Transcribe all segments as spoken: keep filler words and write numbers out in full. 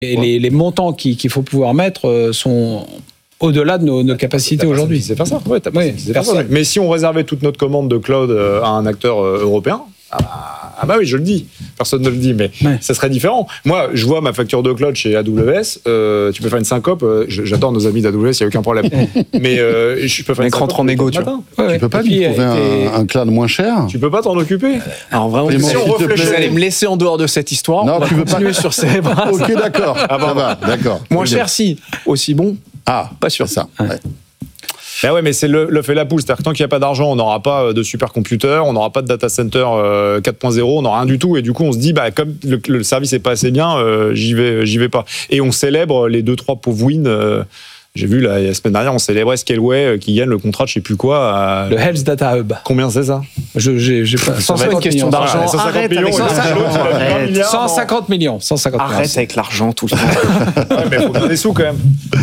Et ouais. les, les montants qu'il, qu'il faut pouvoir mettre sont au-delà de nos, nos capacités aujourd'hui. C'est pas ça. Ouais, ouais, c'est pas ça. Mais si on réservait toute notre commande de cloud à un acteur européen, ah bah, ah bah oui, je le dis. Personne ne le dit, mais ouais. ça serait différent. Moi, je vois ma facture de cloud chez A W S. Euh, tu peux faire une syncope. Euh, j'adore nos amis d'A W S, il n'y a aucun problème. mais euh, je peux faire une syncope en négo, tu vois. Ouais, tu ouais. peux pas lui trouver et... un, un cloud moins cher. Tu peux pas t'en occuper. Alors vraiment, si on réfléchit, vous allez me laisser en dehors de cette histoire. Non, on va tu veux pas sur Cerebras. Ok, d'accord. Ah bah, va, d'accord. Moins cher, si. Aussi bon. Ah, pas sûr. C'est ça. Ouais. Ben ouais, mais c'est le, le fait la poule. C'est-à-dire que tant qu'il n'y a pas d'argent, on n'aura pas de supercomputer, on n'aura pas de data center euh, quatre point zéro, on n'aura rien du tout. Et du coup, on se dit, bah, comme le, le service n'est pas assez bien, euh, j'y vais, j'y vais pas. Et on célèbre les deux, trois pauvres wins. Euh, j'ai vu la, la semaine dernière, on célébrait Scaleway euh, qui gagne le contrat de je sais plus quoi. À... Le Health Data Hub. Combien c'est ça? Je, j'ai, j'ai pas. cent cinquante question d'argent. cent cinquante millions. cent cinquante millions. cent cinquante Arrête millions. avec l'argent tout le temps. Ouais, mais il faut faire des sous quand même.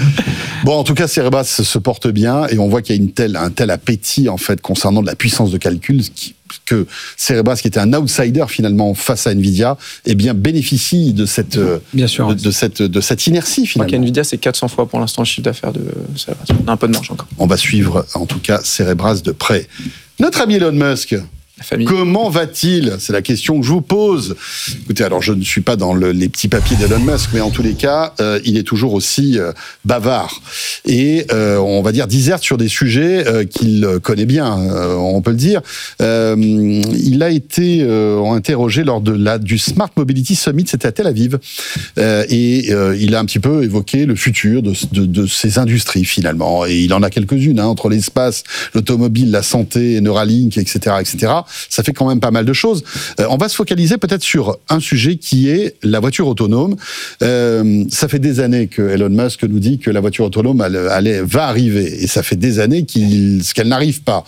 Bon, en tout cas, Cerebras se porte bien et on voit qu'il y a une telle, un tel appétit en fait concernant de la puissance de calcul qui, que Cerebras, qui était un outsider finalement face à Nvidia, eh bien bénéficie de cette, bien sûr, de, de cette, de cette inertie finalement. Donc Nvidia, c'est quatre cents fois pour l'instant le chiffre d'affaires de Cerebras. On a un peu de marge encore. On va suivre en tout cas Cerebras de près. Notre ami Elon Musk. Comment va-t-il? C'est la question que je vous pose. Écoutez, alors je ne suis pas dans le, les petits papiers d'Elon Musk, mais en tous les cas, euh, il est toujours aussi euh, bavard. Et euh, on va dire diserte sur des sujets euh, qu'il connaît bien, euh, on peut le dire. Euh, il a été euh, interrogé lors de la, du Smart Mobility Summit, c'était à Tel Aviv. Euh, et euh, il a un petit peu évoqué le futur de, de, de ces industries finalement. Et il en a quelques-unes, hein, entre l'espace, l'automobile, la santé, Neuralink, et cetera, et cetera. Ça fait quand même pas mal de choses. Euh, on va se focaliser peut-être sur un sujet qui est la voiture autonome. Euh, ça fait des années que Elon Musk nous dit que la voiture autonome elle, elle va arriver, et ça fait des années qu'il, qu'elle n'arrive pas.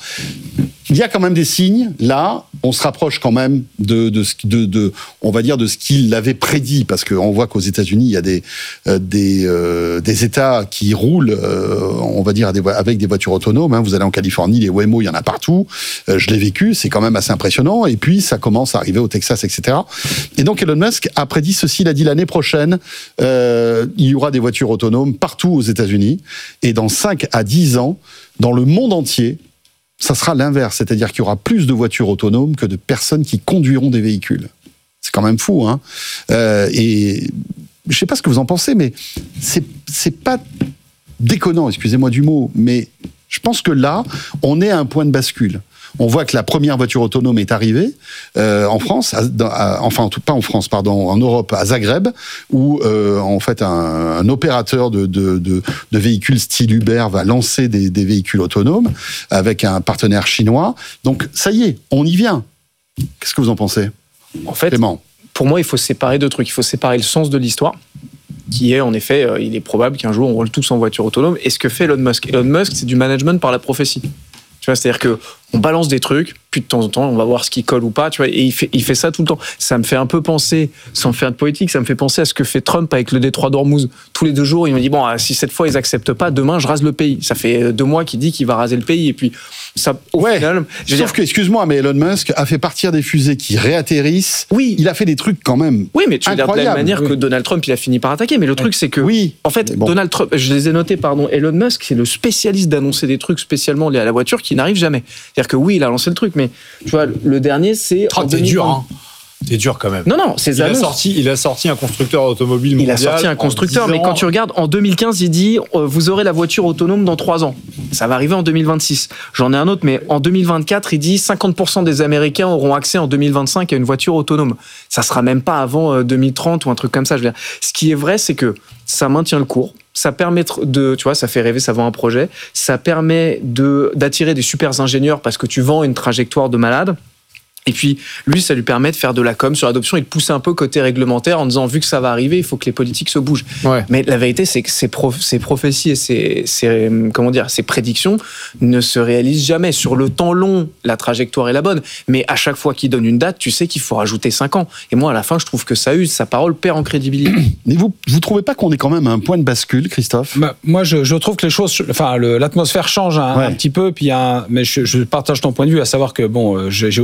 Il y a quand même des signes. Là, on se rapproche quand même de, de, de, de on va dire, de ce qu'il avait prédit, parce qu'on voit qu'aux États-Unis, il y a des, euh, des, euh, des États qui roulent, euh, on va dire, avec des voitures autonomes. Hein. Vous allez en Californie, les Waymo, il y en a partout. Euh, je l'ai vécu, c'est quand même assez impressionnant. Et puis, ça commence à arriver au Texas, et cetera. Et donc, Elon Musk a prédit ceci. Il a dit l'année prochaine, euh, il y aura des voitures autonomes partout aux États-Unis. Et dans cinq à dix ans, dans le monde entier, ça sera l'inverse, c'est-à-dire qu'il y aura plus de voitures autonomes que de personnes qui conduiront des véhicules. C'est quand même fou, hein. Euh, et je sais pas ce que vous en pensez, mais c'est c'est pas déconnant, excusez-moi du mot, mais je pense que là, on est à un point de bascule. On voit que la première voiture autonome est arrivée euh, en France, à, à, enfin pas en France, pardon, en Europe, à Zagreb, où euh, en fait un, un opérateur de, de, de, de véhicules style Uber va lancer des, des véhicules autonomes avec un partenaire chinois. Donc ça y est, on y vient. Qu'est-ce que vous en pensez? En fait, Clément, pour moi, il faut séparer deux trucs. Il faut séparer le sens de l'histoire, qui est en effet, euh, il est probable qu'un jour on roule tous en voiture autonome. Et ce que fait Elon Musk, Elon Musk, c'est du management par la prophétie. Tu vois, c'est-à-dire que on balance des trucs, puis de temps en temps, on va voir ce qui colle ou pas, tu vois, et il fait, il fait ça tout le temps. Ça me fait un peu penser, sans faire de politique, ça me fait penser à ce que fait Trump avec le détroit d'Ormuz. Tous les deux jours, il me dit, bon, si cette fois ils acceptent pas, demain je rase le pays. Ça fait deux mois qu'il dit qu'il va raser le pays, et puis ça, au ouais, final... Sauf dire... que, excuse-moi, mais Elon Musk a fait partir des fusées qui réatterrissent. Oui. Il a fait des trucs quand même Oui, mais tu regardes de la même manière oui. que Donald Trump, il a fini par attaquer, mais le truc, c'est que... Oui. En fait, bon. Donald Trump, je les ai notés, pardon, Elon Musk, c'est le spécialiste d'annoncer des trucs spécialement liés à la voiture qui n'arrivent jamais. C'est-à-dire que oui, il a lancé le truc, mais tu vois, le dernier, c'est... Oh, t'es dur, hein. T'es dur quand même. Non, non, c'est il a sorti, il a sorti un constructeur automobile mondial. Il a sorti un constructeur, mais quand tu regardes, en deux mille quinze, il dit euh, vous aurez la voiture autonome dans trois ans. Ça va arriver en deux mille vingt-six. J'en ai un autre, mais en deux mille vingt-quatre, il dit cinquante pour cent des Américains auront accès en deux mille vingt-cinq à une voiture autonome. Ça sera même pas avant euh, deux mille trente ou un truc comme ça. Je veux dire. Ce qui est vrai, c'est que ça maintient le cours. Ça permet de, tu vois, ça fait rêver, ça vend un projet. Ça permet de d'attirer des super ingénieurs parce que tu vends une trajectoire de malade. Et puis, lui, ça lui permet de faire de la com sur l'adoption et de pousser un peu côté réglementaire en disant, vu que ça va arriver, il faut que les politiques se bougent. Ouais. Mais la vérité, c'est que ces, prof, ces prophéties et ces, ces, comment dire, ces prédictions ne se réalisent jamais. Sur le temps long, la trajectoire est la bonne. Mais à chaque fois qu'il donne une date, tu sais qu'il faut rajouter cinq ans. Et moi, à la fin, je trouve que ça use, sa parole perd en crédibilité. Mais vous, vous trouvez pas qu'on est quand même à un point de bascule, Christophe? Bah, moi, je, je trouve que les choses, enfin, le, l'atmosphère change un, ouais. un petit peu. Puis un, mais je, je partage ton point de vue, à savoir que bon, j'ai aussi regardé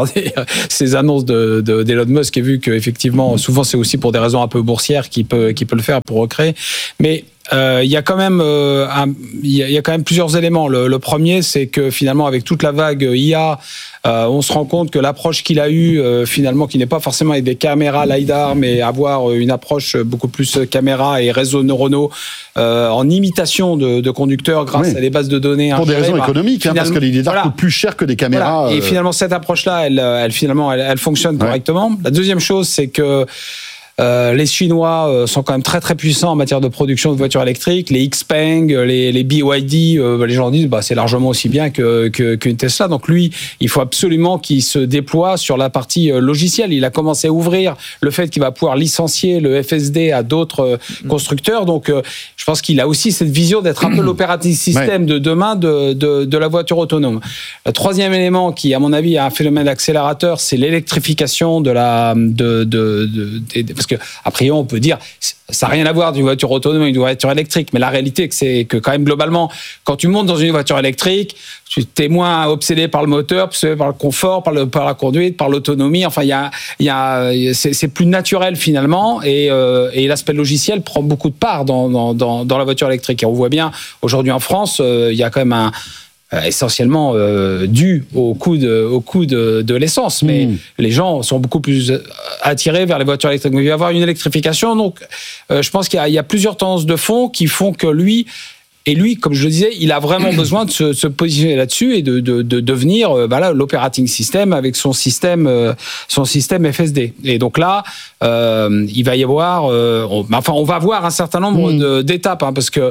regardé ces annonces de, de, d'Elon Musk et vu qu'effectivement, souvent, c'est aussi pour des raisons un peu boursières qu'il peut, qu'il peut le faire pour recréer. Mais euh, il y a quand même, euh, un, il y a, il y a quand même plusieurs éléments. Le, le premier, c'est que finalement, avec toute la vague I A, euh, on se rend compte que l'approche qu'il a eue, euh, finalement, qui n'est pas forcément avec des caméras LiDAR, mais avoir une approche beaucoup plus caméra et réseaux neuronaux euh, en imitation de, de conducteurs grâce oui. à des bases de données. Pour des raisons bah, économiques, hein, parce que les LiDAR voilà. coûtent plus cher que des caméras. Voilà. Et euh... finalement, cette approche-là, elle, elle finalement, elle, elle fonctionne ouais. correctement. La deuxième chose, c'est que Euh, les Chinois euh, sont quand même très très puissants en matière de production de voitures électriques. Les Xpeng, les, les B Y D, euh, les gens disent bah c'est largement aussi bien que, que qu'une Tesla. Donc lui, il faut absolument qu'il se déploie sur la partie euh, logicielle. Il a commencé à ouvrir le fait qu'il va pouvoir licencier le F S D à d'autres euh, constructeurs. Donc euh, je pense qu'il a aussi cette vision d'être un peu l'operating system ouais. de demain de, de de la voiture autonome. Le troisième élément qui, à mon avis, a un phénomène d'accélérateur, c'est l'électrification de la de de, de, de, de parce que, a priori, on peut dire, ça n'a rien à voir d'une voiture autonome et d'une voiture électrique, mais la réalité, c'est que quand même, globalement, quand tu montes dans une voiture électrique, tu es moins obsédé par le moteur, par le confort, par, le, par la conduite, par l'autonomie. Enfin, il y a, il y a, c'est, c'est plus naturel finalement, et, euh, et l'aspect logiciel prend beaucoup de part dans, dans, dans, dans la voiture électrique. Et on voit bien, aujourd'hui en France, euh, il y a quand même un... essentiellement euh, dû au coût de, au coût de, de l'essence. Mais mmh. les gens sont beaucoup plus attirés vers les voitures électriques. Il va y avoir une électrification. Donc, euh, je pense qu'il y a, il y a plusieurs tendances de fond qui font que lui... Et lui, comme je le disais, il a vraiment besoin de se, se positionner là-dessus et de, de, de devenir euh, bah là, l'operating system avec son système, euh, son système F S D. Et donc là, euh, il va y avoir, euh, on, enfin, on va avoir un certain nombre mmh. de, d'étapes, hein, parce que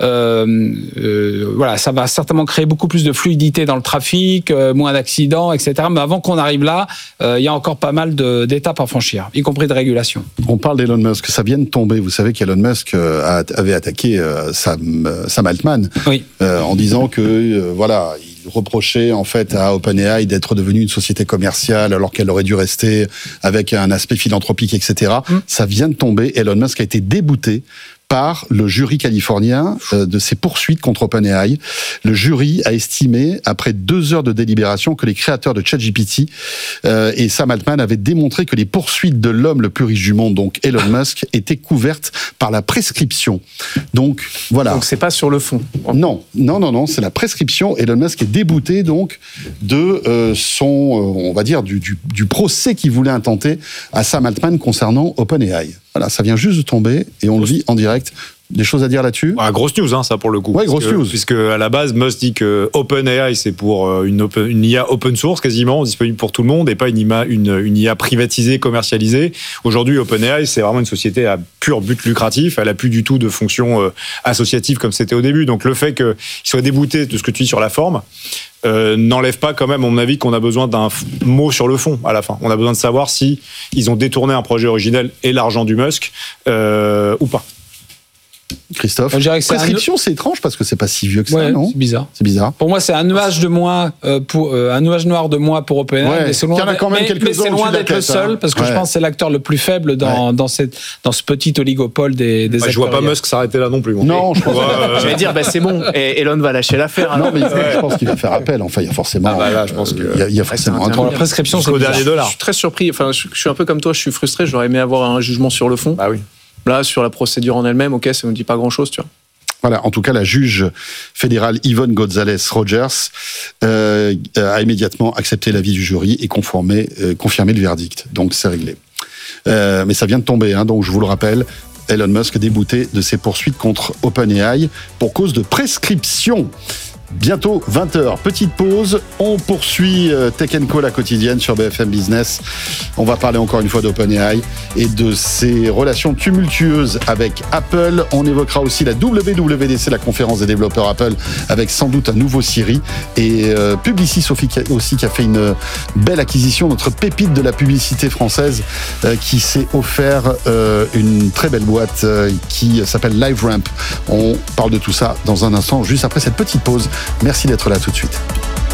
euh, euh, voilà, ça va certainement créer beaucoup plus de fluidité dans le trafic, euh, moins d'accidents, et cetera. Mais avant qu'on arrive là, euh, il y a encore pas mal de, d'étapes à franchir, y compris de régulation. On parle d'Elon Musk, ça vient de tomber. Vous savez qu'Elon Musk euh, avait attaqué euh, Sam, euh, Sam Altman, oui. euh, en disant que euh, voilà, il reprochait en fait à OpenAI d'être devenue une société commerciale alors qu'elle aurait dû rester avec un aspect philanthropique, et cetera. Mmh. Ça vient de tomber. Elon Musk a été débouté par le jury californien euh, de ses poursuites contre OpenAI. Le jury a estimé, après deux heures de délibération, que les créateurs de ChatGPT euh, et Sam Altman avaient démontré que les poursuites de l'homme le plus riche du monde, donc Elon Musk, étaient couvertes par la prescription. Donc, voilà. Donc, c'est pas sur le fond. Non, non, non, non, c'est la prescription. Elon Musk est débouté, donc, de euh, son, euh, on va dire, du, du, du procès qu'il voulait intenter à Sam Altman concernant OpenAI. Voilà, ça vient juste de tomber et on le vit en direct. Des choses à dire là-dessus ? Ah, grosse news, hein, ça, pour le coup. Ouais, grosse que, news. Puisque, à la base, Musk dit que OpenAI, c'est pour une, open, une I A open source, quasiment, disponible pour tout le monde, et pas une, une, une I A privatisée, commercialisée. Aujourd'hui, OpenAI, c'est vraiment une société à pur but lucratif. Elle a plus du tout de fonction euh, associative comme c'était au début. Donc, le fait qu'il soit débouté de ce que tu dis sur la forme, Euh, n'enlève pas quand même, à mon avis, qu'on a besoin d'un f- mot sur le fond à la fin. On a besoin de savoir si ils ont détourné un projet originel et l'argent du Musk euh, ou pas. Christophe, je dirais que c'est prescription, un... c'est étrange parce que c'est pas si vieux que ça, ouais, non ? C'est bizarre. C'est bizarre. Pour moi, c'est un nuage de moins euh, pour euh, un nuage noir de moins pour OpenAI. Ouais, mais c'est loin, il y en a quand même mais, quelques mais c'est loin d'être le seul, hein. Parce que ouais. je pense que c'est l'acteur le plus faible dans ouais. dans cette dans ce petit oligopole des des. Bah, acteurs. Je vois pas Musk s'arrêter là non plus. Bon. Non, je pense. Ouais, euh... Je vais dire, bah, c'est bon. Et Elon va lâcher l'affaire. Non, mais ouais. je pense qu'il va faire appel. Enfin, il y a forcément. Ah bah là, je pense que il y a, il y a forcément un pour la prescription, c'est au dernier dollar. Je suis très surpris. Enfin, je suis un peu comme toi. Je suis frustré. J'aurais aimé avoir un jugement sur le fond. Ah oui. Là, sur la procédure en elle-même, ok, ça ne me dit pas grand-chose, tu vois. Voilà, en tout cas, la juge fédérale Yvonne González-Rogers euh, a immédiatement accepté l'avis du jury et conformé, euh, confirmé le verdict. Donc, c'est réglé. Euh, mais ça vient de tomber, hein, donc je vous le rappelle, Elon Musk débouté de ses poursuites contre OpenAI pour cause de prescription. Bientôt vingt heures, petite pause, on poursuit Tech and Co, la quotidienne sur B F M Business. On va parler encore une fois d'OpenAI et de ses relations tumultueuses avec Apple. On évoquera aussi la W W D C, la conférence des développeurs Apple, avec sans doute un nouveau Siri. Et euh, Publicis aussi qui a fait une belle acquisition, notre pépite de la publicité française, euh, qui s'est offert euh, une très belle boîte euh, qui s'appelle LiveRamp. On parle de tout ça dans un instant, juste après cette petite pause. Merci d'être là tout de suite.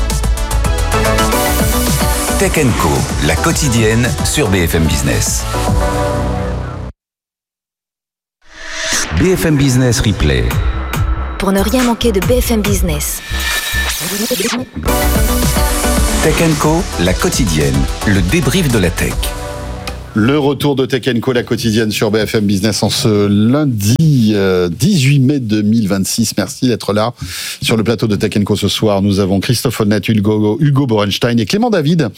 Tech and Co, la quotidienne sur B F M Business. B F M Business Replay. Pour ne rien manquer de B F M Business. Tech and Co, la quotidienne, le débrief de la tech. Le retour de Tech and Co, la quotidienne sur B F M Business en ce lundi euh, dix-huit mai deux mille vingt-six. Merci d'être là. Sur le plateau de Tech and Co ce soir, nous avons Christophe Holnet, Hugo, Hugo Borenstein et Clément David.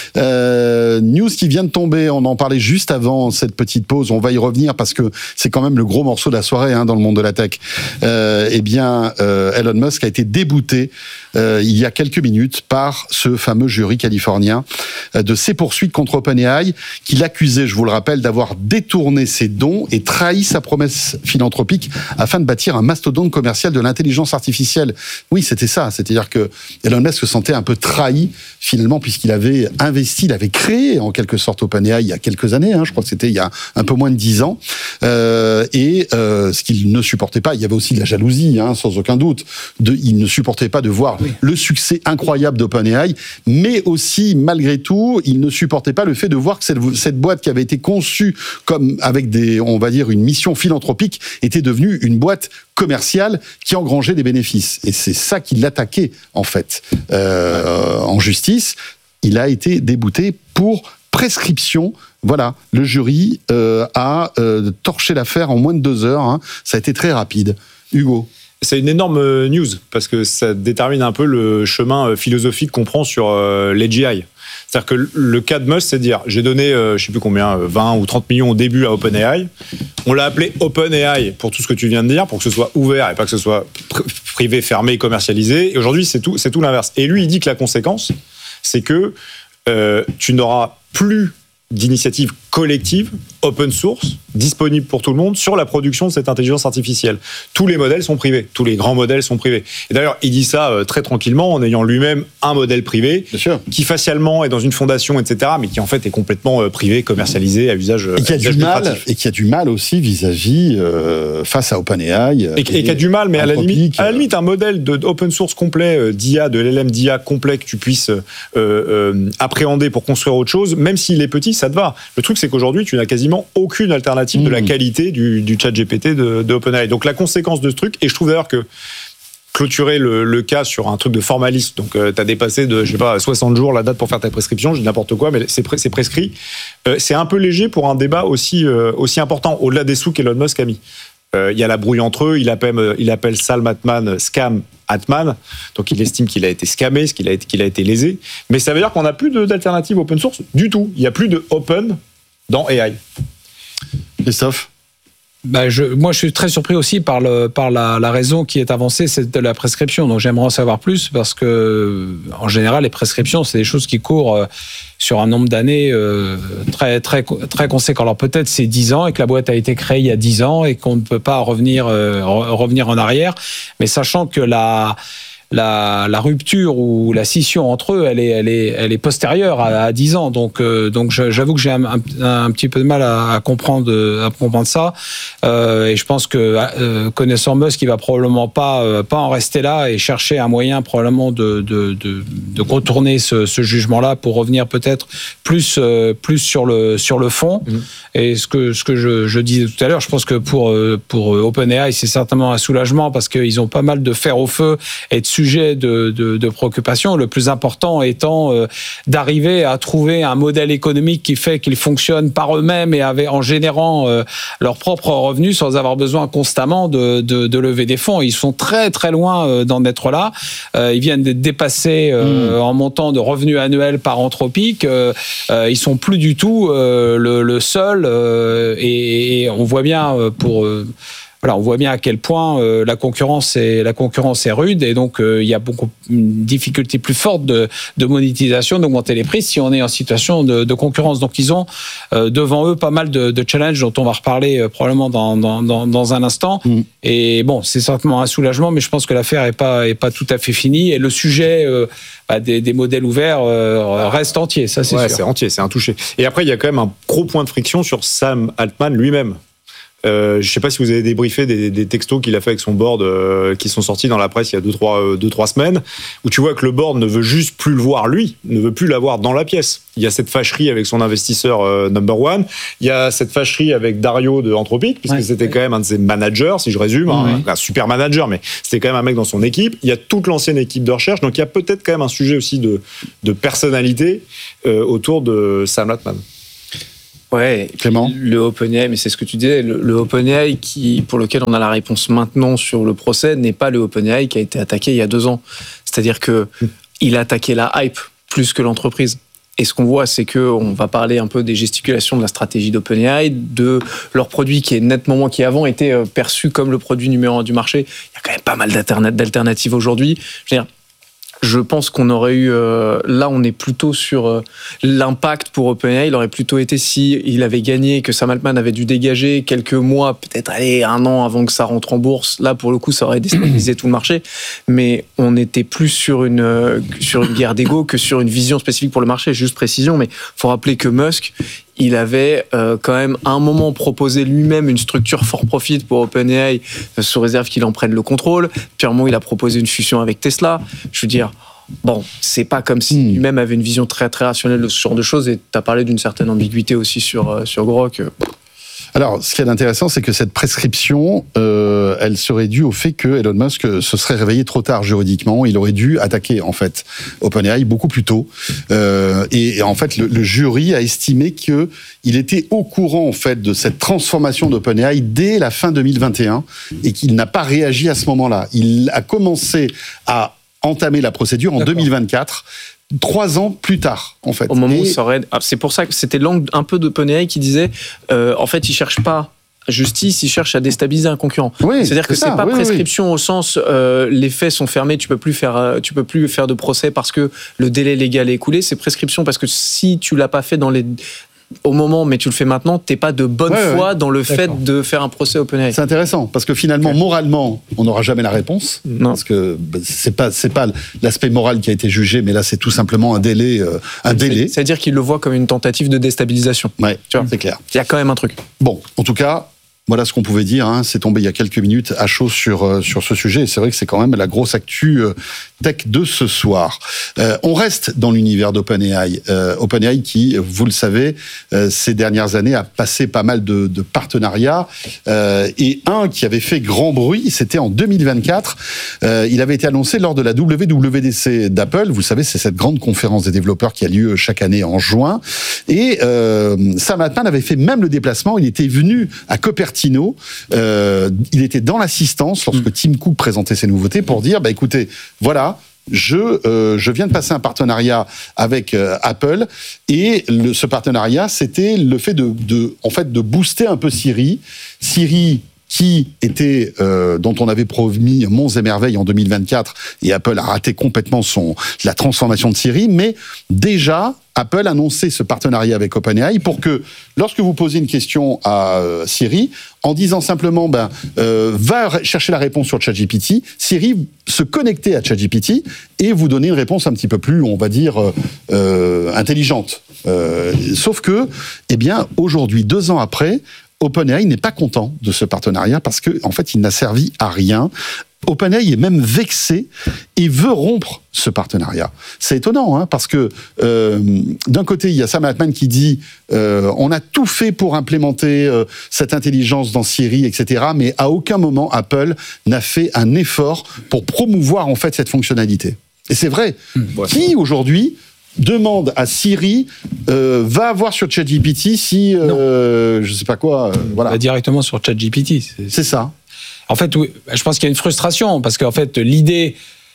Euh, news qui vient de tomber, on en parlait juste avant cette petite pause, on va y revenir parce que c'est quand même le gros morceau de la soirée hein, dans le monde de la tech. Euh, eh bien, euh, Elon Musk a été débouté euh, il y a quelques minutes par ce fameux jury californien euh, de ses poursuites contre OpenAI qui l'accusait, je vous le rappelle, d'avoir détourné ses dons et trahi sa promesse philanthropique afin de bâtir un mastodonte commercial de l'intelligence artificielle. Oui, c'était ça. C'est-à-dire que Elon Musk se sentait un peu trahi, finalement, puisqu'il avait investi, il avait créé, en quelque sorte, OpenAI il y a quelques années. Hein, je crois que c'était il y a un peu moins de dix ans. Euh, et euh, ce qu'il ne supportait pas, il y avait aussi de la jalousie, hein, sans aucun doute. De, il ne supportait pas de voir oui. le succès incroyable d'OpenAI, mais aussi, malgré tout, il ne supportait pas le fait de voir que cette, cette boîte qui avait été conçue comme avec des, on va dire, une mission philanthropique, était devenue une boîte commerciale qui engrangeait des bénéfices. Et c'est ça qui l'attaquait, en fait, euh, en justice. Il a été débouté pour prescription. Voilà, le jury euh, a euh, torché l'affaire en moins de deux heures. Hein. Ça a été très rapide. Hugo. C'est une énorme news, parce que ça détermine un peu le chemin philosophique qu'on prend sur euh, l'A G I. C'est-à-dire que le cas de Musk, c'est de dire, j'ai donné, euh, je ne sais plus combien, vingt ou trente millions au début à OpenAI. On l'a appelé OpenAI pour tout ce que tu viens de dire, pour que ce soit ouvert et pas que ce soit privé, fermé, commercialisé. Et aujourd'hui, c'est tout, c'est tout l'inverse. Et lui, il dit que la conséquence, c'est que euh, tu n'auras plus d'initiatives collectives, open source, disponibles pour tout le monde, sur la production de cette intelligence artificielle. Tous les modèles sont privés, tous les grands modèles sont privés. Et d'ailleurs, il dit ça euh, très tranquillement, en ayant lui-même un modèle privé, qui facialement est dans une fondation, et cetera, mais qui en fait est complètement euh, privé, commercialisé, à usage et qui a du mal, et qui a du mal aussi vis-à-vis, euh, face à OpenAI. Et, et, et qui a du mal, mais à la limite, à la limite, un modèle de, d'open source complet, euh, d'I A, de l'L M d'I A complet que tu puisses euh, euh, appréhender pour construire autre chose, même s'il est petit, ça te va. Le truc, c'est qu'aujourd'hui, tu n'as quasiment aucune alternative mmh. de la qualité du, du chat G P T de, de OpenAI. Donc la conséquence de ce truc, et je trouve d'ailleurs que clôturer le, le cas sur un truc de formaliste, donc euh, tu as dépassé de, je sais pas, soixante jours la date pour faire ta prescription, je dis n'importe quoi, mais c'est, c'est prescrit. Euh, c'est un peu léger pour un débat aussi, euh, aussi important, au-delà des sous qu'Elon Musk a mis. Il euh, y a la brouille entre eux, il appelle, il appelle Sam Altman scam Altman, donc il estime qu'il a été scamé, qu'il a été, qu'il a été lésé, mais ça veut dire qu'on n'a plus de, d'alternative open source du tout, il n'y a plus de open dans A I. Christophe ? Bah je, moi, je suis très surpris aussi par, le, par la, la raison qui est avancée, c'est de la prescription. Donc, j'aimerais en savoir plus parce que, en général, les prescriptions, c'est des choses qui courent sur un nombre d'années euh, très, très, très conséquent. Alors, peut-être c'est dix ans et que la boîte a été créée il y a dix ans et qu'on ne peut pas revenir, euh, revenir en arrière. Mais sachant que la... La, la rupture ou la scission entre eux, elle est, elle est, elle est postérieure à, à dix ans. Donc, euh, donc j'avoue que j'ai un, un, un petit peu de mal à, à comprendre, à comprendre ça. Euh, et je pense que euh, connaissant Musk, il va probablement pas, euh, pas en rester là et chercher un moyen probablement de, de, de, de contourner ce, ce jugement-là pour revenir peut-être plus, euh, plus sur le, sur le fond. Mmh. Et ce que, ce que je, je disais tout à l'heure, je pense que pour, pour OpenAI, c'est certainement un soulagement parce qu'ils ont pas mal de fer au feu et de sujet de, de, de préoccupation, le plus important étant euh, d'arriver à trouver un modèle économique qui fait qu'ils fonctionnent par eux-mêmes et avec, en générant euh, leurs propres revenus sans avoir besoin constamment de, de, de lever des fonds. Ils sont très très loin euh, d'en être là. Euh, ils viennent d'être dépassés euh, mmh. en montant de revenus annuels par Anthropic. Euh, euh, ils sont plus du tout euh, le, le seul euh, et, et on voit bien euh, pour... Euh, Voilà, on voit bien à quel point euh, la concurrence est la concurrence est rude et donc euh, il y a beaucoup une difficulté plus forte de, de monétisation, d'augmenter les prix si on est en situation de, de concurrence. Donc ils ont euh, devant eux pas mal de, de challenges dont on va reparler euh, probablement dans, dans, dans, dans un instant. Mmh. Et bon, c'est certainement un soulagement, mais je pense que l'affaire est pas est pas tout à fait finie et le sujet euh, bah, des, des modèles ouverts euh, reste entier. Ça c'est ouais, sûr. C'est entier, c'est intouché. Et après il y a quand même un gros point de friction sur Sam Altman lui-même. Euh, je sais pas si vous avez débriefé des, des textos qu'il a fait avec son board euh, qui sont sortis dans la presse il y a deux trois, euh, deux, trois semaines, où tu vois que le board ne veut juste plus le voir lui, ne veut plus l'avoir dans la pièce. Il y a cette fâcherie avec son investisseur euh, number one, il y a cette fâcherie avec Dario de Anthropic, puisque ouais, c'était ouais. quand même un de ses managers, si je résume, mmh, hein, ouais. un super manager, mais c'était quand même un mec dans son équipe. Il y a toute l'ancienne équipe de recherche, donc il y a peut-être quand même un sujet aussi de, de personnalité euh, autour de Sam Altman. Ouais, Clément. Le OpenAI, mais c'est ce que tu disais, le, le OpenAI qui, pour lequel on a la réponse maintenant sur le procès, n'est pas le OpenAI qui a été attaqué il y a deux ans. C'est-à-dire que mmh. il a attaqué la hype plus que l'entreprise. Et ce qu'on voit, c'est que on va parler un peu des gesticulations de la stratégie d'OpenAI, de leur produit qui est nettement moins, qui avant était perçu comme le produit numéro un du marché. Il y a quand même pas mal d'alternatives aujourd'hui. Je veux dire, je pense qu'on aurait eu... Euh, là, on est plutôt sur euh, l'impact pour OpenAI. Il aurait plutôt été si il avait gagné, que Sam Altman avait dû dégager quelques mois, peut-être aller un an avant que ça rentre en bourse. Là, pour le coup, ça aurait déstabilisé tout le marché. Mais on était plus sur une, euh, sur une guerre d'ego que sur une vision spécifique pour le marché. Juste précision, mais il faut rappeler que Musk... il avait euh, quand même à un moment proposé lui-même une structure for profit pour OpenAI euh, sous réserve qu'il en prenne le contrôle. Puis à un moment, il a proposé une fusion avec Tesla. Je veux dire, bon, c'est pas comme si lui-même avait une vision très très rationnelle de ce genre de choses. Et tu as parlé d'une certaine ambiguïté aussi sur, euh, sur Grok. Alors, ce qui est intéressant, c'est que cette prescription, euh, elle serait due au fait que Elon Musk se serait réveillé trop tard juridiquement. Il aurait dû attaquer, en fait, OpenAI beaucoup plus tôt. Euh, et, et en fait, le, le jury a estimé que il était au courant, en fait, de cette transformation d'OpenAI dès la fin deux mille vingt et un et qu'il n'a pas réagi à ce moment-là. Il a commencé à entamer la procédure en D'accord. deux mille vingt-quatre. Trois ans plus tard, en fait. Au moment et... où ça aurait... ah, c'est pour ça que c'était l'angle un peu d'OpenAI qui disait, euh, en fait, ils cherchent pas justice, ils cherchent à déstabiliser un concurrent. Oui, c'est-à-dire c'est que ça, c'est pas oui, prescription oui. au sens, euh, les faits sont fermés, tu peux plus faire, euh, tu peux plus faire de procès parce que le délai légal est écoulé. C'est prescription parce que si tu l'as pas fait dans les au moment, mais tu le fais maintenant, t'es pas de bonne ouais, foi ouais. dans le D'accord. fait de faire un procès OpenAI. C'est intéressant parce que finalement, okay. moralement, on n'aura jamais la réponse non. parce que c'est pas c'est pas l'aspect moral qui a été jugé, mais là c'est tout simplement un délai, euh, un délai. C'est-à-dire qu'il le voit comme une tentative de déstabilisation. Ouais, tu vois, c'est clair. Il y a quand même un truc. Bon, en tout cas. Voilà ce qu'on pouvait dire, hein. C'est tombé il y a quelques minutes à chaud sur euh, sur ce sujet. Et c'est vrai que c'est quand même la grosse actu euh, tech de ce soir. Euh, on reste dans l'univers d'OpenAI. Euh, OpenAI qui, vous le savez, euh, ces dernières années a passé pas mal de, de partenariats. Euh, et un qui avait fait grand bruit, c'était en deux mille vingt-quatre. Euh, il avait été annoncé lors de la W W D C d'Apple. Vous savez, c'est cette grande conférence des développeurs qui a lieu chaque année en juin. Et euh, Sam Altman avait fait même le déplacement. Il était venu à Cupertino. Euh, il était dans l'assistance lorsque Tim Cook présentait ses nouveautés pour dire bah écoutez, voilà, je euh, je viens de passer un partenariat avec euh, Apple et le, ce partenariat c'était le fait de de en fait de booster un peu Siri, Siri qui était euh, dont on avait promis monts et merveilles en deux mille vingt-quatre et Apple a raté complètement son la transformation de Siri, mais déjà Apple annonçait ce partenariat avec OpenAI pour que, lorsque vous posez une question à euh, Siri, en disant simplement ben, euh, « va chercher la réponse sur ChatGPT », Siri se connectait à ChatGPT et vous donnait une réponse un petit peu plus, on va dire, euh, euh, intelligente. Euh, sauf que, eh bien, aujourd'hui, deux ans après, OpenAI n'est pas content de ce partenariat parce que, en fait, il n'a servi à rien. OpenAI est même vexé et veut rompre ce partenariat. C'est étonnant, hein, parce que euh, d'un côté, il y a Sam Altman qui dit euh, on a tout fait pour implémenter euh, cette intelligence dans Siri, et cetera, mais à aucun moment Apple n'a fait un effort pour promouvoir en fait cette fonctionnalité. Et c'est vrai. Mmh, ouais. Qui aujourd'hui demande à Siri euh, va voir sur ChatGPT si euh, je sais pas quoi, euh, voilà. Va directement sur ChatGPT. C'est, c'est ça. En fait, oui, je pense qu'il y a une frustration, parce qu'en fait, l'idée,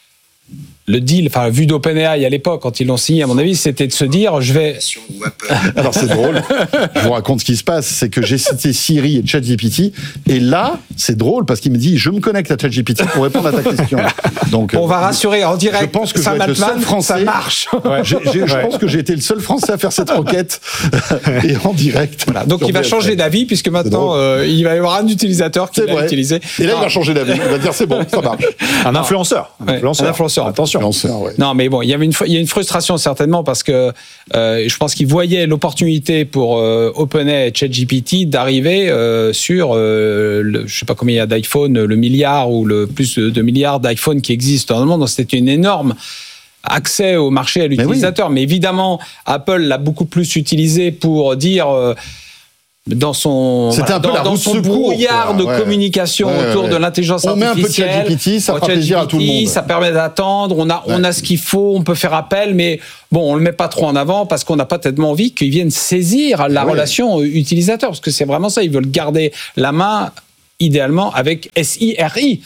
le deal, enfin, vu d'OpenAI à l'époque, quand ils l'ont signé, à mon avis, c'était de se dire, je vais... Alors, c'est drôle. Je vous raconte ce qui se passe. C'est que j'ai cité Siri et ChatGPT. Et là, c'est drôle parce qu'il me dit, je me connecte à ChatGPT pour répondre à ta question. Donc, on euh, va rassurer en direct. Je pense que ça, je vais être le seul Français. Ça marche. Ouais. J'ai, j'ai, je ouais. pense que j'ai été le seul Français à faire cette requête et en direct. Voilà. Donc, il va changer d'avis puisque maintenant, euh, il va y avoir un utilisateur qui c'est va vrai. l'utiliser. Et là, Alors, il va changer d'avis. Il va dire, c'est bon, ça marche. Un influenceur. Ouais. influenceur. Un influenceur. Attention. sûr. Ouais. Non, mais bon, il y avait une, il y a une frustration certainement parce que euh, je pense qu'ils voyaient l'opportunité pour euh, OpenAI et ChatGPT d'arriver euh, sur, euh, le, je sais pas combien il y a d'iPhone, le milliard ou le plus de, de milliards d'iPhone qui existent dans le monde. Donc c'était une énorme accès au marché à l'utilisateur. Mais, oui. mais évidemment, Apple l'a beaucoup plus utilisé pour dire. Euh, dans son, voilà, dans, dans son brouillard de ouais. communication ouais, autour ouais. de l'intelligence on artificielle. On met un peu de ChatGPT, ça fera plaisir à tout le monde. Ça permet d'attendre, on a, ouais. on a ce qu'il faut, on peut faire appel, mais bon, on le met pas trop en avant parce qu'on n'a pas tellement envie qu'ils viennent saisir la ouais. relation utilisateur, parce que c'est vraiment ça, ils veulent garder la main idéalement avec S I R I.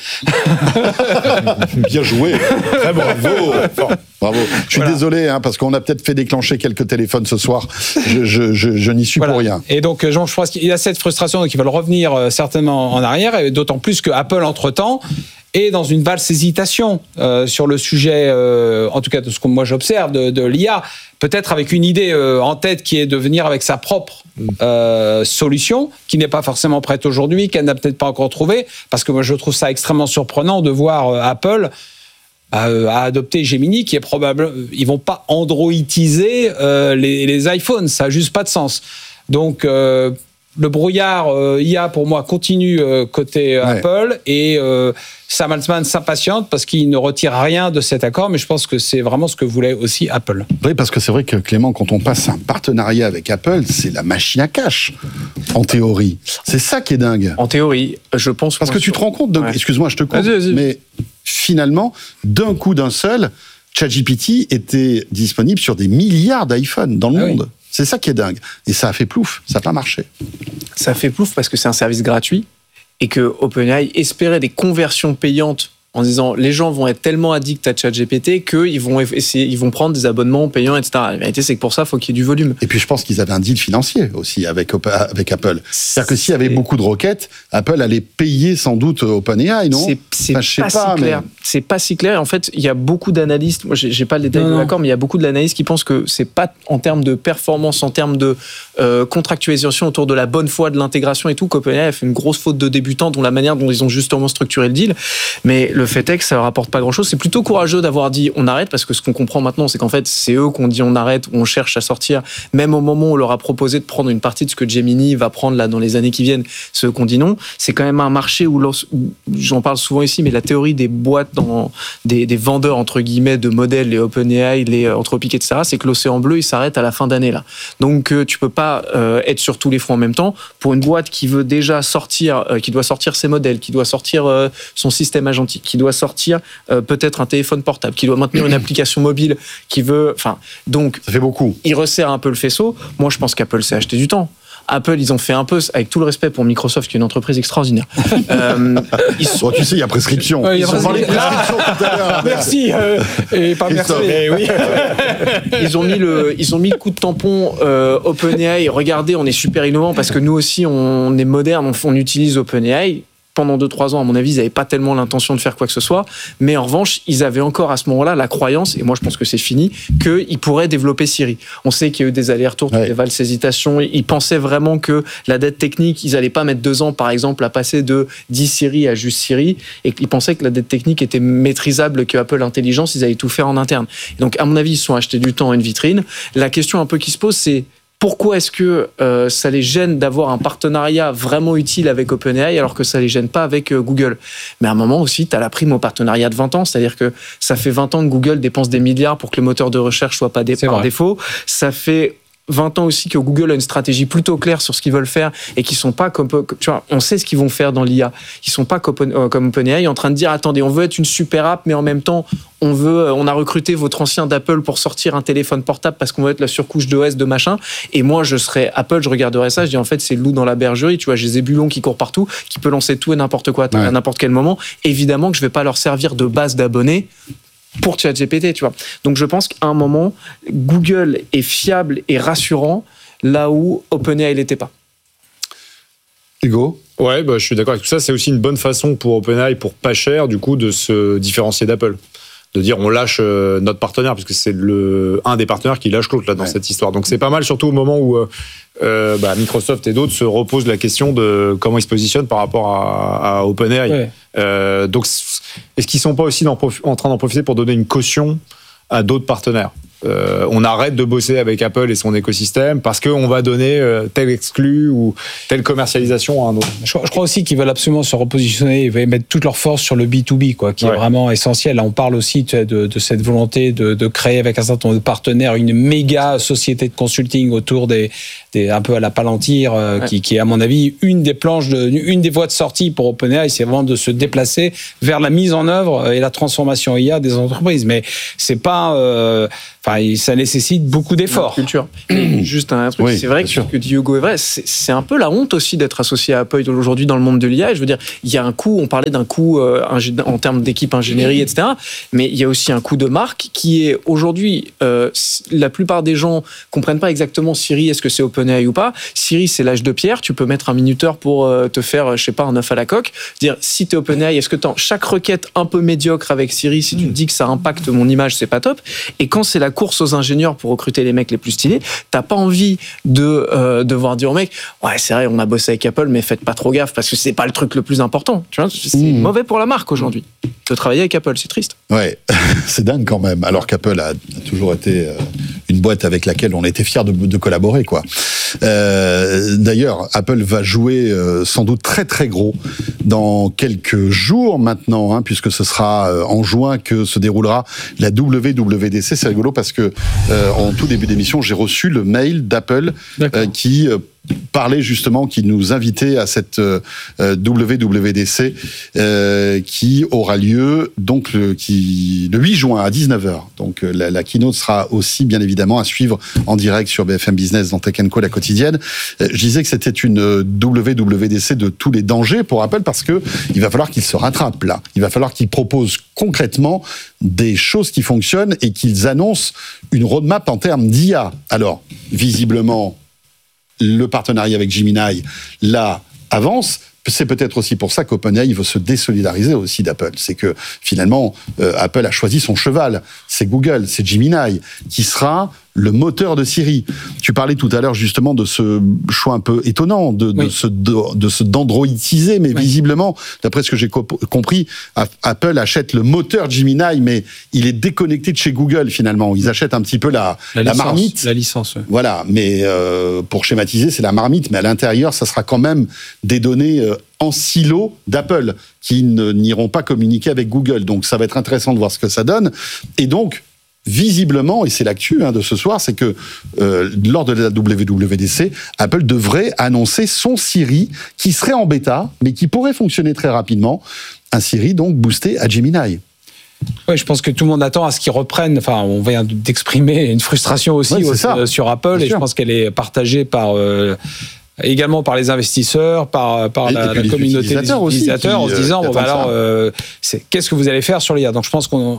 Bien joué. Très bravo. Bravo. Je suis voilà. désolé, hein, parce qu'on a peut-être fait déclencher quelques téléphones ce soir. Je, je, je, je n'y suis voilà. pour rien. Et donc, Jean, je pense qu'il y a cette frustration, donc ils veulent revenir euh, certainement en arrière, et d'autant plus que Apple, entre-temps, est dans une valse hésitation euh, sur le sujet, euh, en tout cas de ce que moi j'observe, de, de l'I A, peut-être avec une idée euh, en tête qui est de venir avec sa propre euh, solution, qui n'est pas forcément prête aujourd'hui, qu'elle n'a peut-être pas encore trouvée, parce que moi je trouve ça extrêmement surprenant de voir euh, Apple à, à adopter Gemini, qui est probable, ils vont pas androidiser euh, les, les iPhones, ça n'a juste pas de sens. Donc euh, le brouillard euh, I A pour moi continue euh, côté ouais. Apple, et euh, Sam Altman s'impatiente parce qu'il ne retire rien de cet accord, mais je pense que c'est vraiment ce que voulait aussi Apple. Oui, parce que c'est vrai que Clément, quand on passe un partenariat avec Apple, c'est la machine à cash, en théorie. C'est ça qui est dingue. En théorie, je pense... Parce que tu te rends compte, de... ouais. excuse-moi, je te coupe, vas-y, vas-y. mais finalement, d'un coup d'un seul, ChatGPT était disponible sur des milliards d'iPhone dans le ah monde. Oui. C'est ça qui est dingue. Et ça a fait plouf, ça n'a pas marché. Ça a fait plouf parce que c'est un service gratuit et que OpenAI espérait des conversions payantes en disant les gens vont être tellement addicts à ChatGPT qu'ils vont essayer, ils vont prendre des abonnements payants, et cetera. La vérité, c'est que pour ça, il faut qu'il y ait du volume. Et puis, je pense qu'ils avaient un deal financier aussi avec, avec Apple. C'est-à-dire que s'il y avait beaucoup de requêtes, Apple allait payer sans doute OpenAI, non ? C'est, c'est enfin, pas, pas si clair. Mais... C'est pas si clair. En fait, il y a beaucoup d'analystes. Moi, j'ai, j'ai pas le détail de l'accord, mais il y a beaucoup d'analystes qui pensent que c'est pas en termes de performance, en termes de euh, contractualisation autour de la bonne foi de l'intégration et tout, qu'OpenAI a fait une grosse faute de débutant dans la manière dont ils ont justement structuré le deal. Mais le fait est que ça leur apporte pas grand-chose. C'est plutôt courageux d'avoir dit on arrête, parce que ce qu'on comprend maintenant, c'est qu'en fait, c'est eux qu'on dit on arrête, ou on cherche à sortir. Même au moment où on leur a proposé de prendre une partie de ce que Gemini va prendre là dans les années qui viennent, c'est eux qu'on dit non. C'est quand même un marché où, j'en parle souvent ici, mais la théorie des boîtes, dans des, des vendeurs entre guillemets de modèles, les OpenAI, les Anthropic, et cetera, c'est que l'océan bleu, il s'arrête à la fin d'année là. Donc euh, tu peux pas euh, être sur tous les fronts en même temps. Pour une boîte qui veut déjà sortir, euh, qui doit sortir ses modèles, qui doit sortir euh, son système agentique, qui doit sortir Euh, peut-être un téléphone portable, qui doit maintenir une application mobile, qui veut... Enfin, donc... Ça fait beaucoup. Il resserre un peu le faisceau. Moi, je pense qu'Apple s'est acheté du temps. Apple, ils ont fait un peu, avec tout le respect pour Microsoft, qui est une entreprise extraordinaire. euh, ils sont... bon, tu sais, il y a prescription. Ouais, il y a ils prescription. ont parlé prescription tout à l'heure. Merci. Euh, et pas merci. Mais oui. ils, ont mis le, ils ont mis le coup de tampon euh, OpenAI. Regardez, on est super innovant parce que nous aussi, on est moderne, on, on utilise OpenAI. Pendant deux trois ans, à mon avis, ils n'avaient pas tellement l'intention de faire quoi que ce soit. Mais en revanche, ils avaient encore à ce moment-là la croyance, et moi je pense que c'est fini, qu'ils pourraient développer Siri. On sait qu'il y a eu des allers-retours, ouais. des valses hésitations. Ils pensaient vraiment que la dette technique, ils n'allaient pas mettre deux ans, par exemple, à passer de dix Siri à juste Siri, et qu'ils pensaient que la dette technique était maîtrisable, que Apple Intelligence, ils allaient tout faire en interne. Et donc, à mon avis, ils se sont achetés du temps à une vitrine. La question un peu qui se pose, c'est pourquoi est-ce que euh, ça les gêne d'avoir un partenariat vraiment utile avec OpenAI alors que ça les gêne pas avec euh, Google ? Mais à un moment aussi, tu as la prime au partenariat de vingt ans, c'est-à-dire que ça fait vingt ans que Google dépense des milliards pour que le moteur de recherche soit pas dé- par vrai. défaut. Ça fait vingt ans aussi que Google a une stratégie plutôt claire sur ce qu'ils veulent faire et qui sont pas comme, tu vois, on sait ce qu'ils vont faire dans l'I A. Ils sont pas comme, euh, comme OpenAI en train de dire attendez, on veut être une super app, mais en même temps, on veut, on a recruté votre ancien d'Apple pour sortir un téléphone portable parce qu'on veut être la surcouche d'O S de machin. Et moi, je serais Apple, je regarderais ça, je dis en fait, c'est le loup dans la bergerie. Tu vois, j'ai Zébulon qui court partout, qui peut lancer tout et n'importe quoi ouais. à n'importe quel moment. Évidemment que je vais pas leur servir de base d'abonnés pour ChatGPT, tu vois. Donc je pense qu'à un moment, Google est fiable et rassurant là où OpenAI l'était pas. Hugo ? Ouais, bah, je suis d'accord avec tout ça. C'est aussi une bonne façon pour OpenAI, pour pas cher, du coup, de se différencier d'Apple. de dire on lâche euh, notre partenaire, puisque c'est le un des partenaires qui lâche l'autre là dans ouais. cette histoire. Donc c'est pas mal, surtout au moment où euh, bah, Microsoft et d'autres se reposent la question de comment ils se positionnent par rapport à, à OpenAI. Ouais. Euh, donc est-ce qu'ils sont pas aussi en, prof- en train d'en profiter pour donner une caution à d'autres partenaires? Euh, on arrête de bosser avec Apple et son écosystème parce qu'on va donner euh, tel exclu ou telle commercialisation à un autre. Je, je crois aussi qu'ils veulent absolument se repositionner, ils veulent mettre toute leur force sur le B deux B, quoi, qui ouais. est vraiment essentiel. Là, on parle aussi de, de, de cette volonté de, de créer avec un certain nombre de partenaires une méga société de consulting autour des, des un peu à la Palantir, euh, ouais. qui, qui est à mon avis une des planches, de, une des voies de sortie pour OpenAI, c'est vraiment de se déplacer vers la mise en œuvre et la transformation I A des entreprises. Mais c'est pas euh, Enfin, ça nécessite beaucoup d'efforts. Culture. Juste un truc, oui, c'est vrai que ce que dit Hugo est vrai, c'est, c'est un peu la honte aussi d'être associé à Apple aujourd'hui dans le monde de l'I A. Et je veux dire, il y a un coût, on parlait d'un coût euh, en termes d'équipe ingénierie, et cetera. Mais il y a aussi un coût de marque qui est aujourd'hui, euh, la plupart des gens comprennent pas exactement Siri, est-ce que c'est OpenAI ou pas. Siri, c'est l'âge de pierre, tu peux mettre un minuteur pour euh, te faire, je sais pas, un œuf à la coque. Dire, si t'es OpenAI, est-ce que t'en, chaque requête un peu médiocre avec Siri, si tu te dis que ça impacte mon image, c'est pas top. Et quand c'est la course aux ingénieurs pour recruter les mecs les plus stylés, t'as pas envie de euh, devoir dire aux mecs, ouais c'est vrai on a bossé avec Apple mais faites pas trop gaffe parce que c'est pas le truc le plus important, tu vois, c'est mmh. mauvais pour la marque aujourd'hui de travailler avec Apple, c'est triste. Ouais, c'est dingue quand même, alors qu'Apple a, a toujours été euh, une boîte avec laquelle on était fiers de, de collaborer, quoi. Euh, d'ailleurs, Apple va jouer euh, sans doute très très gros dans quelques jours maintenant, hein, puisque ce sera euh, en juin que se déroulera la W W D C. C'est rigolo parce que euh, en tout début d'émission, j'ai reçu le mail d'Apple euh, qui euh, parlait justement, qui nous invitait à cette euh, W W D C euh, qui aura lieu donc le, qui, le huit juin à dix-neuf heures. Donc euh, la, la keynote sera aussi bien évidemment à suivre en direct sur B F M Business dans Tech and Co, la quotidienne. Euh, je disais que c'était une W W D C de tous les dangers pour Apple parce que il va falloir qu'ils se rattrapent là. Il va falloir qu'ils proposent concrètement des choses qui fonctionnent et qu'ils annoncent une roadmap en termes d'I A. Alors, visiblement, le partenariat avec Gemini, là, avance. C'est peut-être aussi pour ça qu'OpenAI veut se désolidariser aussi d'Apple. C'est que, finalement, euh, Apple a choisi son cheval. C'est Google, c'est Gemini, qui sera le moteur de Siri. Tu parlais tout à l'heure, justement, de ce choix un peu étonnant, de, oui. de, se, de, de se d'androidiser, mais oui. visiblement, d'après ce que j'ai co- compris, Apple achète le moteur Gemini, mais il est déconnecté de chez Google, finalement. Ils achètent un petit peu la, la, la licence, marmite. La licence, oui. Voilà, mais euh, pour schématiser, c'est la marmite, mais à l'intérieur, ça sera quand même des données euh, en silo d'Apple, qui ne, n'iront pas communiquer avec Google. Donc, ça va être intéressant de voir ce que ça donne. Et donc, visiblement, et c'est l'actu hein, de ce soir, c'est que euh, lors de la W W D C, Apple devrait annoncer son Siri qui serait en bêta, mais qui pourrait fonctionner très rapidement. Un Siri donc boosté à Gemini. Oui, je pense que tout le monde attend à ce qu'ils reprennent. Enfin, on vient d'exprimer une frustration aussi ouais, au, euh, sur Apple, et sûr. Je pense qu'elle est partagée par euh, également par les investisseurs, par par la, la communauté des utilisateurs, aussi, utilisateurs qui, en se disant euh, bon, bah, alors euh, c'est, qu'est-ce que vous allez faire sur l'I A. Donc je pense qu'on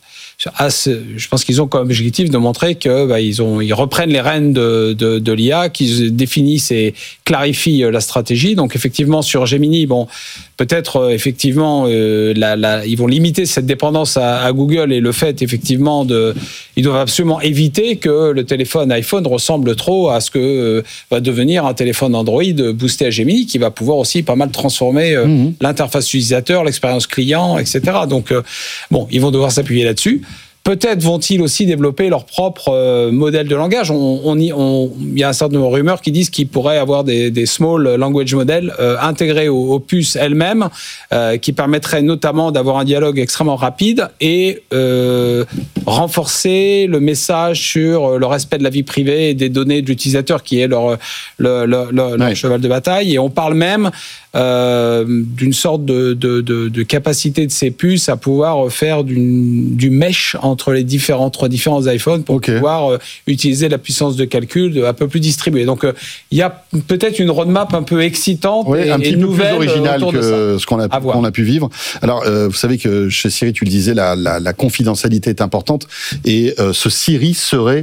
je pense qu'ils ont comme objectif de montrer que bah, ils ont ils reprennent les rênes de, de, de l'I A, qu'ils définissent et clarifient la stratégie. Donc effectivement sur Gemini, bon peut-être euh, effectivement euh, la, la, ils vont limiter cette dépendance à, à Google, et le fait effectivement de ils doivent absolument éviter que le téléphone iPhone ressemble trop à ce que euh, va devenir un téléphone Android boosté à Gemini, qui va pouvoir aussi pas mal transformer euh, mmh. l'interface utilisateur, l'expérience client, et cetera. Donc euh, bon, ils vont devoir s'appuyer là-dessus. Peut-être vont-ils aussi développer leur propre euh, modèle de langage. On, on y, on, il y a un certain nombre de rumeurs qui disent qu'ils pourraient avoir des, des small language models euh, intégrés aux, aux puces elles-mêmes, euh, qui permettraient notamment d'avoir un dialogue extrêmement rapide et euh, renforcer le message sur le respect de la vie privée et des données de l'utilisateur, qui est leur, leur, leur, leur, ouais. leur cheval de bataille. Et on parle même euh, d'une sorte de, de, de, de capacité de ces puces à pouvoir faire d'une, du mesh entre les différents, entre différents iPhones pour okay. pouvoir euh, utiliser la puissance de calcul un peu plus distribuée. Donc il euh, y a peut-être une roadmap un peu excitante oui, et, un petit et peu nouvelle plus originale que ce qu'on a, qu'on a pu vivre. Alors euh, vous savez que chez Siri, tu le disais, la, la, la confidentialité est importante, et euh, ce Siri serait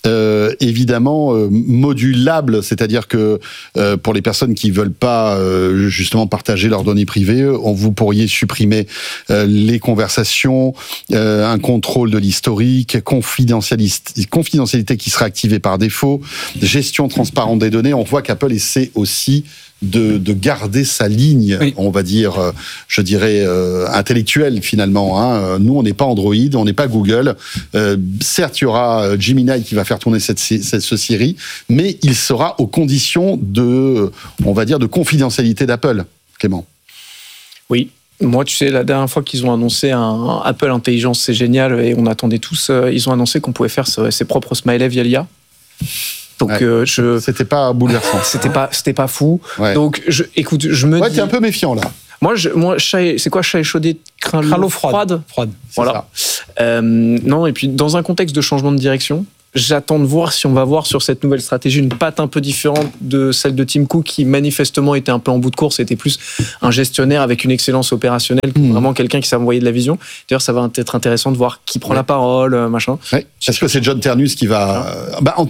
euh, évidemment euh, modulable, c'est-à-dire que euh, pour les personnes qui veulent pas euh, justement partager leurs données privées, on, vous pourriez supprimer euh, les conversations, euh, un contrôle de l'historique, confidentialité, confidentialité qui sera activée par défaut, gestion transparente des données. On voit qu'Apple essaie aussi de, de garder sa ligne, oui. on va dire, euh, je dirais, euh, intellectuelle finalement. Hein. Nous, on n'est pas Android, on n'est pas Google. Euh, certes, il y aura Gemini qui va faire tourner cette, cette, cette série, mais il sera aux conditions de, on va dire, de confidentialité d'Apple, Clément. Oui. Moi, tu sais, la dernière fois qu'ils ont annoncé un, un Apple Intelligence, c'est génial, et on attendait tous, euh, ils ont annoncé qu'on pouvait faire ses, ses propres smileys via l'I A. Donc, ouais. euh, je... C'était pas bouleversant. C'était pas, c'était pas fou. Ouais. Donc, je, écoute, je me ouais, dis... t'es un peu méfiant, là. Moi, je, moi chat, c'est quoi, chat échaudé, craint l'eau froide, froide. Voilà. Euh, non, et puis, dans un contexte de changement de direction, j'attends de voir si on va voir sur cette nouvelle stratégie une patte un peu différente de celle de Tim Cook, qui manifestement était un peu en bout de course, était plus un gestionnaire avec une excellence opérationnelle, mmh. vraiment quelqu'un qui savait envoyer de la vision. D'ailleurs, ça va être intéressant de voir qui prend ouais. la parole, machin. Ouais. Est-ce que c'est John Ternus qui va... Bah, en